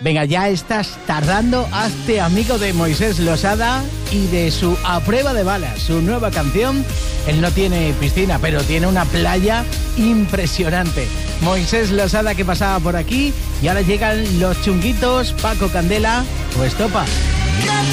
Venga, ya estás tardando, hazte amigo de Moisés Losada y de su A Prueba de Balas, su nueva canción. Él no tiene piscina, pero tiene una playa impresionante. Moisés Losada, que pasaba por aquí, y ahora llegan los chunguitos, Paco Candela o Estopa.